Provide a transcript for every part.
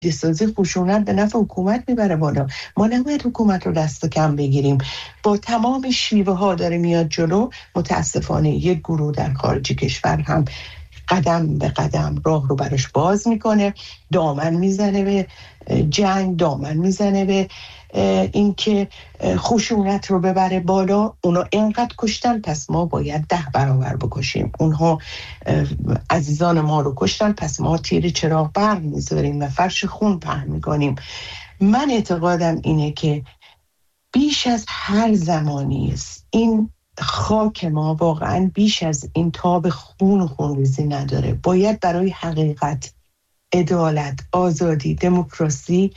سازی خشونت به نفع حکومت میبره بالا. ما نباید حکومت رو دست کم بگیریم. با تمام شیوه ها داره میاد جلو. متاسفانه یک گروه در خارج کشور هم قدم به قدم راه رو براش باز میکنه، دامن میزنه به جنگ، دامن میزنه به اینکه خشونت رو ببره بالا. اونا اینقدر کشتن، پس ما باید 10 برابر بکشیم. اونها عزیزان ما رو کشتن، پس ما تیر چراغ برق میذاریم و فرش خون پهن میکنیم. من اعتقادم اینه که بیش از هر زمانی است این خاک ما واقعا بیش از این تاب خون و خونریزی نداره. باید برای حقیقت، عدالت، آزادی، دموکراسی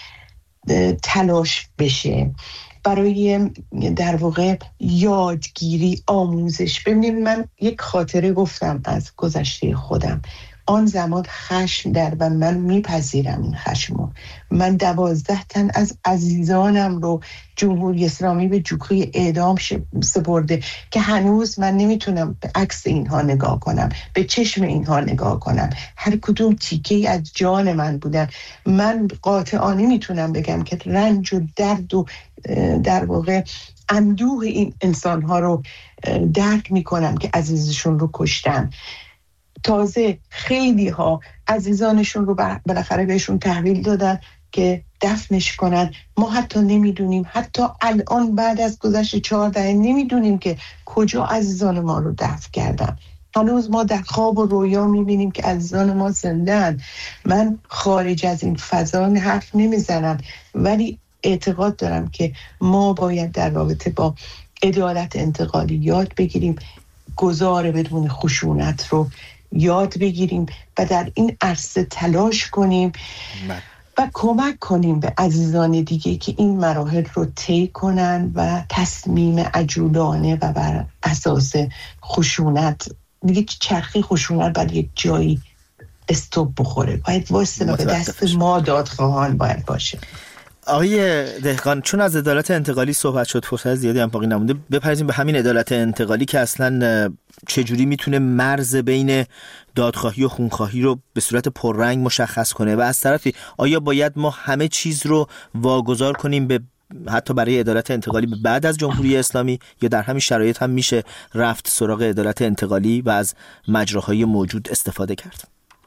تلاش بشه، برای در واقع یادگیری، آموزش. ببینید من یک خاطره گفتم از گذشته خودم. آن زمان خشم در و من میپذیرم این خشمو. من 12 تن از عزیزانم رو جمهوری اسلامی به جوخه اعدام سپرده که هنوز من نمیتونم به عکس اینها نگاه کنم، به چشم اینها نگاه کنم. هر کدوم تیکه از جان من بودن. من قاطعانه میتونم بگم که رنج و درد و در واقع اندوه این انسانها رو درک میکنم که عزیزشون رو کشتن. تازه خیلی ها عزیزانشون رو بالاخره بهشون تحویل دادن که دفنش کنن. ما حتی نمیدونیم، حتی الان بعد از گذشت 4 دهه نمیدونیم که کجا عزیزان ما رو دفن کردن. هنوز ما در خواب و رویا میبینیم که عزیزان ما زنده‌اند. من خارج از این فضا حرف نمیزنم، ولی اعتقاد دارم که ما باید در رابطه با عدالت انتقالی یاد بگیریم، گذار بدون خشونت رو یاد بگیریم و در این عرصه تلاش کنیم و کمک کنیم به عزیزان دیگه که این مراحل رو طی کنن و تصمیم عجولانه و بر اساس خشونت، دیگه چرخی خشونت باید یک جایی استوب بخوره، باید واسه به دست ما دادخواهان باید باشه. آقای دهقان، چون از عدالت انتقالی صحبت شد، فرصت زیادی هم باقی نمونده، بپرسیم به همین عدالت انتقالی که اصلا چجوری میتونه مرز بین دادخواهی و خونخواهی رو به صورت پررنگ مشخص کنه و از طرفی آیا باید ما همه چیز رو واگذار کنیم به حتی برای عدالت انتقالی به بعد از جمهوری اسلامی، یا در همین شرایط هم میشه رفت سراغ عدالت انتقالی و از مجراهای موجود استفاده کرد؟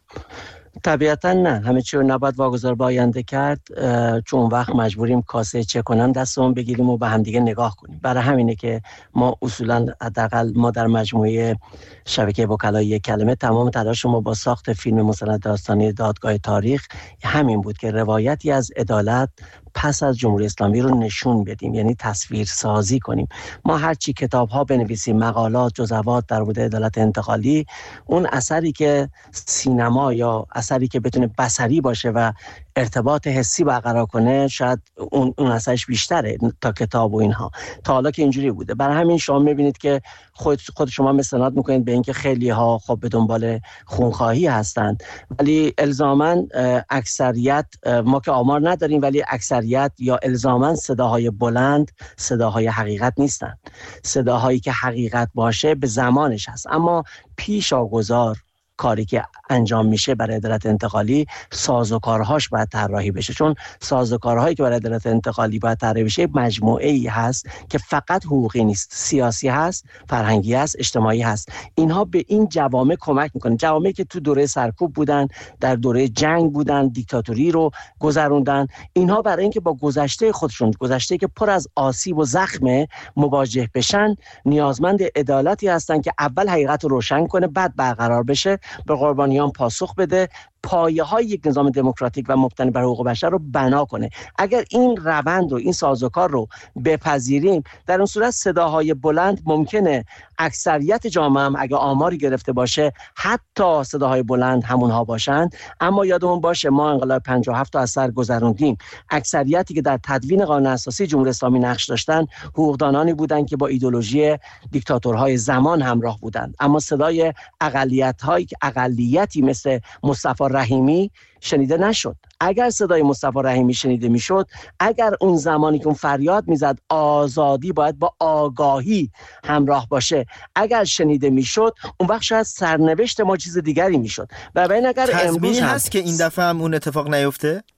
طبیعتا نه، همه چی رو نباید واگذار به آینده کرد، چون وقت مجبوریم کاسه چک کنن دستمون بگیریم و به هم دیگه نگاه کنیم. برای همینه که ما اصولا حداقل ما در مجموعه شبکه وکلای یک کلمه تمام تلاش ما با ساخت فیلم مستند داستانی دادگاه تاریخ همین بود که روایتی از عدالت پس از جمهوری اسلامی رو نشون بدیم، یعنی تصویر سازی کنیم. ما هرچی کتاب ها بنویسیم، مقالات، جزوات در مورد عدالت انتقالی، اون اثری که سینما یا اثری که بتونه بصری باشه و ارتباط حسی برقرار کنه، شاید اون اثرش بیشتره تا کتاب و اینها. تا حالا که اینجوری بوده. برای همین شما میبینید که خود شما استناد میکنید به اینکه خیلی ها خب به دنبال خونخواهی هستند، ولی الزاما اکثریت، ما که آمار نداریم، ولی اکثریت یا الزاما صداهای بلند صداهای حقیقت نیستن. صداهایی که حقیقت باشه به زمانش هست، اما پیشاگذار کاری که انجام میشه برای عدالت انتقالی، سازوکارهاش باید طراحی بشه، چون سازوکارهایی که برای عدالت انتقالی باید طراحی بشه مجموعه‌ای هست که فقط حقوقی نیست، سیاسی هست، فرهنگی هست، اجتماعی هست. اینها به این جوامع کمک میکنه، جوامعی که تو دوره سرکوب بودن، در دوره جنگ بودن، دیکتاتوری رو گذروندن. اینها برای اینکه با گذشته خودشون، گذشته که پر از آسیب و زخم مواجه بشن، نیازمند عدالتی هستن که اول حقیقت رو روشن کنه، بعد برقرار بشه، به قربانیان پاسخ بده، پایه‌های یک نظام دموکراتیک و مبتنی بر حقوق بشر رو بنا کنه. اگر این روند رو، این سازوکار رو بپذیریم، در اون صورت صداهای بلند ممکنه اکثریت جامعه هم اگه آماری گرفته باشه حتی صداهای بلند همونها باشند. اما یادمون باشه ما انقلاب 57 رو از سر گذروندیم. اکثریتی که در تدوین قانون اساسی جمهوری اسلامی نقش داشتن حقوقدانانی بودند که با ایدئولوژی دیکتاتورهای زمان همراه بودند، اما صدای اقلیتی مثل مصطفی رحیمی شنیده نشد. اگر صدای مصطفی رحیمی شنیده میشد، اگر اون زمانی که اون فریاد میزد آزادی باید با آگاهی همراه باشه، اگر شنیده میشد، اون وقت شاید سرنوشت ما چیز دیگری میشد. و ببین اگر امروز هست که این دفعه هم اون اتفاق نیفته؟